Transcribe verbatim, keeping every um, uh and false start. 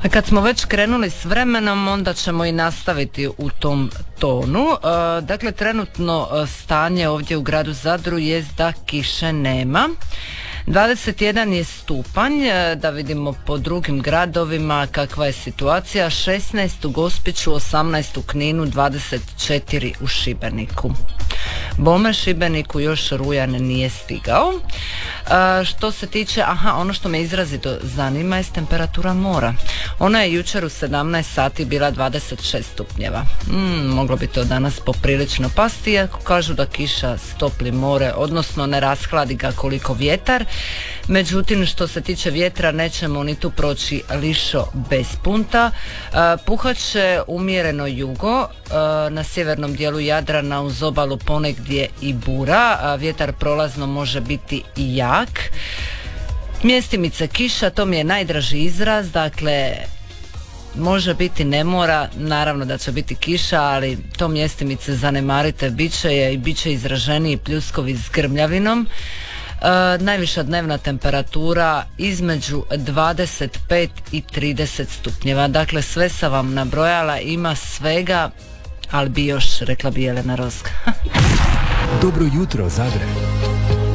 A kad smo već krenuli s vremenom, onda ćemo i nastaviti u tom tonu. E, dakle, trenutno stanje ovdje u gradu Zadru je da kiše nema. dvadeset jedan je stupanj, da vidimo po drugim gradovima kakva je situacija. šesnaest u Gospiću, osamnaest u Kninu, dvadeset četiri u Šibeniku. Bome Šibeniku još rujan nije stigao. E, što se tiče, aha, ono što me izrazito zanima je temperatura mora. Ona je jučer u sedamnaest sati bila dvadeset šest stupnjeva. Mm, moglo bi to danas poprilično pasti, iako kažu da kiša stopli more, odnosno ne rashladi ga koliko vjetar. Međutim, što se tiče vjetra, nećemo ni tu proći lišo bez punta. E, puhat će umjereno jugo, e, na sjevernom dijelu Jadrana uz obalu ponegdje i bura, a vjetar prolazno može biti i jak. Mjestimice kiša, to mi je najdraži izraz, dakle može biti, ne mora, naravno da će biti kiša, ali to mjestimice zanemarite, bit će je i bit će izraženiji pljuskovi s grmljavinom. E, najviša dnevna temperatura između dvadeset pet i trideset stupnjeva, dakle sve sam vam nabrojala, ima svega, ali bi još, rekla bi Jelena Rozga. Dobro jutro, Zadre.